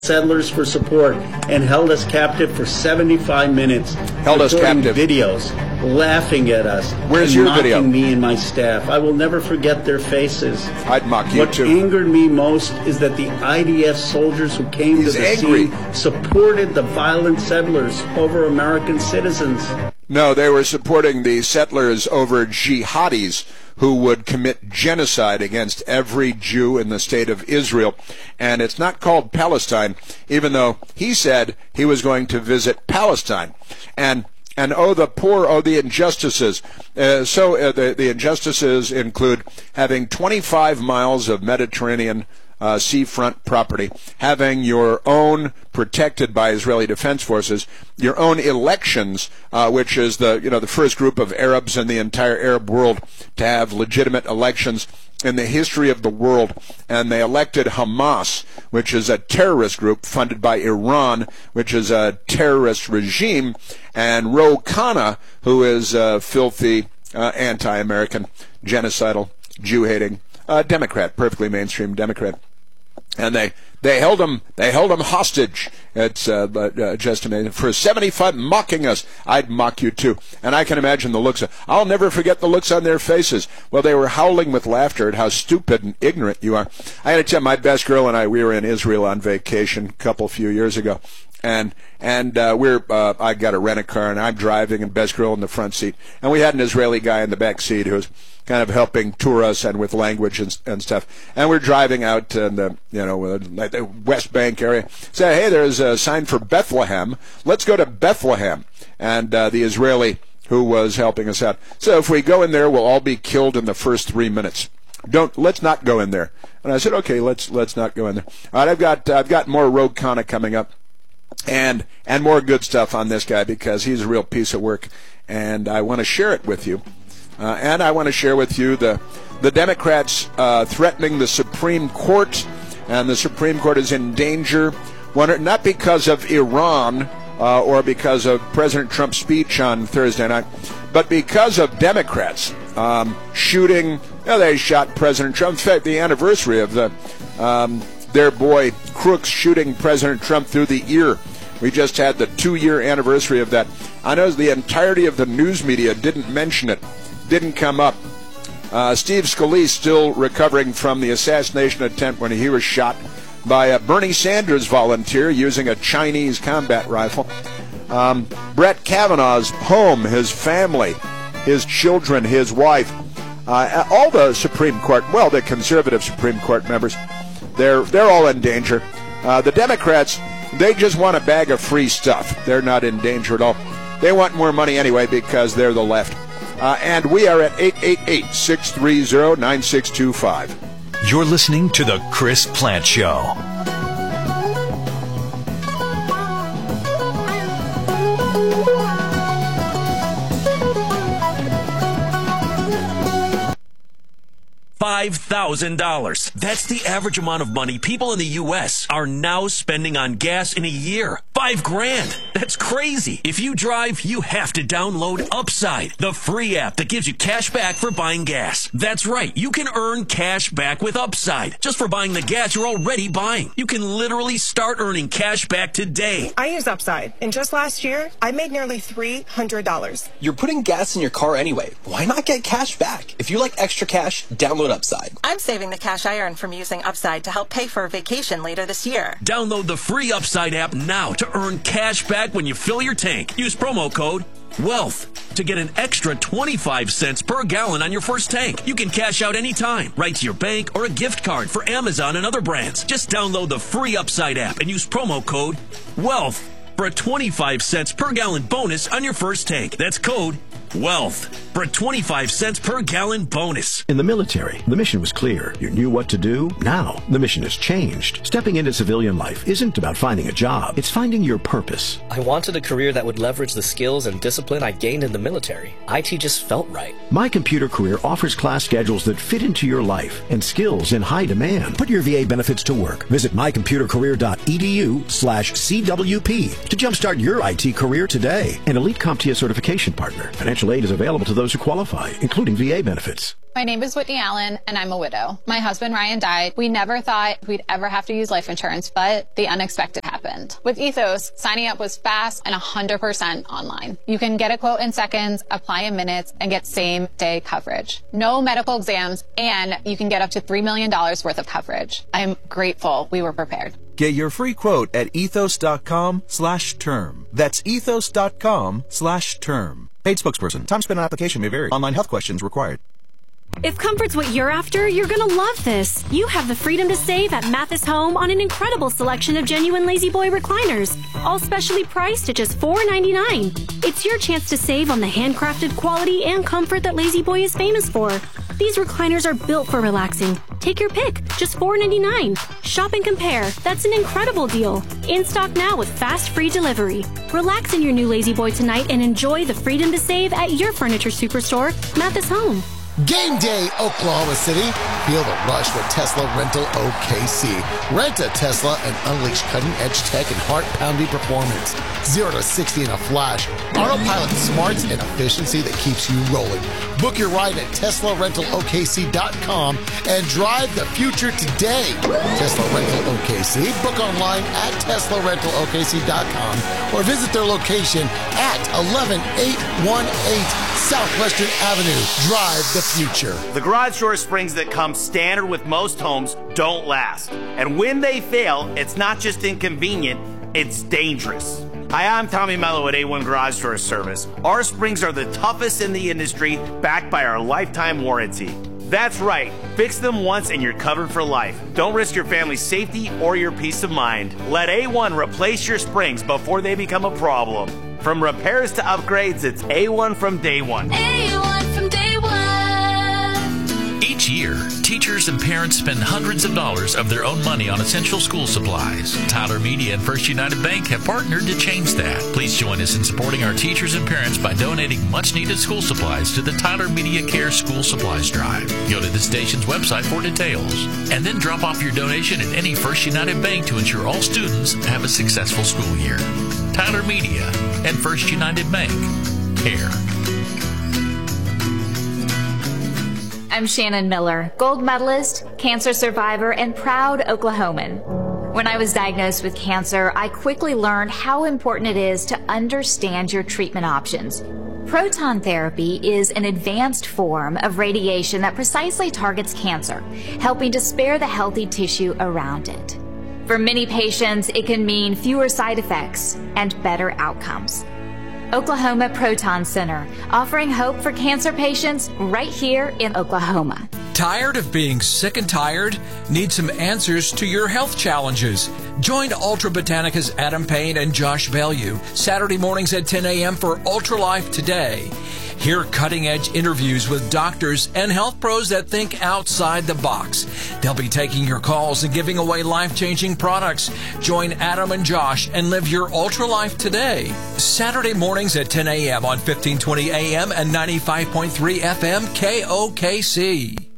settlers for support and held us captive for 75 minutes. Held us captive. Videos, laughing at us. Where's your video? Mocking me and my staff. I will never forget their faces. I'd mock you too. What angered me most is that the IDF soldiers who came to the scene supported the violent settlers over American citizens. No, they were supporting the settlers over jihadis who would commit genocide against every Jew in the state of Israel. And it's not called Palestine, even though he said he was going to visit Palestine. And oh, the poor, oh, the injustices. The injustices include having 25 miles of Mediterranean seafront property, having your own, protected by Israeli Defense Forces, your own elections, which is the first group of Arabs in the entire Arab world to have legitimate elections in the history of the world. And they elected Hamas, which is a terrorist group funded by Iran, which is a terrorist regime, and Ro Khanna, who is a filthy, anti-American, genocidal, Jew-hating Democrat, perfectly mainstream Democrat. And they held him hostage. It's just amazing. For 75 mocking us. I'd mock you too. And I can imagine the looks. I'll never forget the looks on their faces. Well, they were howling with laughter at how stupid and ignorant you are. I had to tell my best girl and I, we were in Israel on vacation a few years ago. And I got to rent a car, and I'm driving, and best girl in the front seat. And we had an Israeli guy in the back seat who was kind of helping tour us and with language and stuff. And we're driving out in the West Bank area. Say, hey, there's a sign for Bethlehem. Let's go to Bethlehem. And the Israeli who was helping us out. So if we go in there, we'll all be killed in the first 3 minutes. Let's not go in there. And I said, okay, let's not go in there. All right, I've got more Ro Khanna coming up. And more good stuff on this guy because he's a real piece of work, and I want to share it with you. And I want to share with you the Democrats threatening the Supreme Court, and the Supreme Court is in danger, not because of Iran or because of President Trump's speech on Thursday night, but because of Democrats shooting. They shot President Trump. In fact, the anniversary of their boy Crooks shooting President Trump through the ear. We just had the 2-year anniversary of that. I know the entirety of the news media didn't mention it, didn't come up. Steve Scalise still recovering from the assassination attempt when he was shot by a Bernie Sanders volunteer using a Chinese combat rifle. Brett Kavanaugh's home, his family, his children, his wife, all the Supreme Court, well, the conservative Supreme Court members, they're all in danger. The Democrats, they just want a bag of free stuff. They're not in danger at all. They want more money anyway because they're the left. And we are at 888-630-9625. You're listening to The Chris Plante Show. $5,000. That's the average amount of money people in the U.S. are now spending on gas in a year. $5,000. That's crazy. If you drive, you have to download Upside, the free app that gives you cash back for buying gas. That's right. You can earn cash back with Upside just for buying the gas you're already buying. You can literally start earning cash back today. I use Upside, and just last year, I made nearly $300. You're putting gas in your car anyway. Why not get cash back? If you like extra cash, download Upside. I'm saving the cash I earn from using Upside to help pay for a vacation later this year. Download the free Upside app now to earn cash back when you fill your tank. Use promo code WEALTH to get an extra 25 cents per gallon on your first tank. You can cash out anytime, right to your bank or a gift card for Amazon and other brands. Just download the free Upside app and use promo code WEALTH for a 25 cents per gallon bonus on your first tank. That's code WEALTH for a 25 cents per gallon bonus. In the military, the mission was clear. You knew what to do. Now, the mission has changed. Stepping into civilian life isn't about finding a job. It's finding your purpose. I wanted a career that would leverage the skills and discipline I gained in the military. IT just felt right. My Computer Career offers class schedules that fit into your life and skills in high demand. Put your VA benefits to work. Visit mycomputercareer.edu/CWP to jumpstart your IT career today. An Elite CompTIA certification partner. Financial Financial aid is available to those who qualify, including VA benefits. My name is Whitney Allen, and I'm a widow. My husband, Ryan, died. We never thought we'd ever have to use life insurance, but the unexpected happened. With Ethos, signing up was fast and 100% online. You can get a quote in seconds, apply in minutes, and get same-day coverage. No medical exams, and you can get up to $3 million worth of coverage. I'm grateful we were prepared. Get your free quote at ethos.com/term. That's ethos.com/term. Paid spokesperson. Time spent on application may vary. Online health questions required. If comfort's what you're after, you're gonna love this. You have the freedom to save at Mathis Home on an incredible selection of genuine La-Z-Boy recliners, all specially priced at just $4.99. It's your chance to save on the handcrafted quality and comfort that La-Z-Boy is famous for. These recliners are built for relaxing. Take your pick, just $4.99. Shop and compare. That's an incredible deal. In stock now with fast free delivery. Relax in your new La-Z-Boy tonight and enjoy the freedom to save at your furniture superstore, Mathis Home. Game day, Oklahoma City. Feel the rush with Tesla Rental OKC. Rent a Tesla and unleash cutting-edge tech and heart-pounding performance. 0 to 60 in a flash. Autopilot smarts and efficiency that keeps you rolling. Book your ride at TeslaRentalOKC.com and drive the future today. Tesla Rental OKC. Book online at TeslaRentalOKC.com or visit their location at 11818 Southwestern Avenue. Drive the future. The garage door springs that come standard with most homes don't last. And when they fail, it's not just inconvenient, it's dangerous. Hi, I'm Tommy Mello at A1 Garage Door Service. Our springs are the toughest in the industry, backed by our lifetime warranty. That's right. Fix them once and you're covered for life. Don't risk your family's safety or your peace of mind. Let A1 replace your springs before they become a problem. From repairs to upgrades, it's A1 from day one. A1 from day one. Each year, teachers and parents spend hundreds of dollars of their own money on essential school supplies. Tyler Media and First United Bank have partnered to change that. Please join us in supporting our teachers and parents by donating much-needed school supplies to the Tyler Media Care School Supplies Drive. Go to the station's website for details, and then drop off your donation at any First United Bank to ensure all students have a successful school year. Tyler Media and First United Bank. Care. I'm Shannon Miller, gold medalist, cancer survivor, and proud Oklahoman. When I was diagnosed with cancer, I quickly learned how important it is to understand your treatment options. Proton therapy is an advanced form of radiation that precisely targets cancer, helping to spare the healthy tissue around it. For many patients, it can mean fewer side effects and better outcomes. Oklahoma Proton Center, offering hope for cancer patients right here in Oklahoma. Tired of being sick and tired? Need some answers to your health challenges? Join Ultra Botanica's Adam Payne and Josh Bellew Saturday mornings at 10 a.m. for Ultra Life Today. Hear cutting-edge interviews with doctors and health pros that think outside the box. They'll be taking your calls and giving away life-changing products. Join Adam and Josh and live your Ultra Life today. Saturday mornings at 10 a.m. on 1520 a.m. and 95.3 FM KOKC.